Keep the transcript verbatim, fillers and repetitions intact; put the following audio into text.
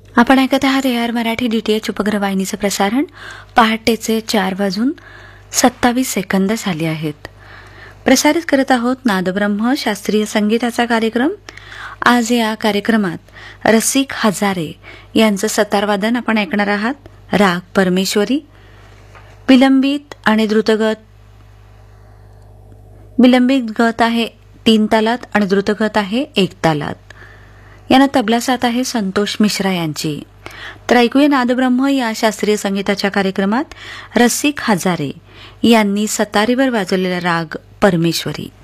आपण ऐकत आहात ए आर मराठी डीटीएच उपग्रह वाहिनीचं प्रसारण. पहाटेचे चार वाजून सत्तावीस सेकंद झाले आहेत. प्रसारित करत आहोत नादब्रह्म शास्त्रीय संगीताचा कार्यक्रम. आज या कार्यक्रमात रसिक हजारे यांचं सतारवादन आपण ऐकणार आहात. राग परमेश्वरी, विलंबित आणि द्रुतगत. विलंबित गत आहे तीन तालात आणि द्रुतगत आहे एक तालात. यांना तबला साथ आहे संतोष मिश्रा यांची. तर ऐकूया नादब्रह्म या शास्त्रीय संगीताच्या कार्यक्रमात रसिक हजारे यांनी सतारीवर वाजवलेला राग परमेश्वरी.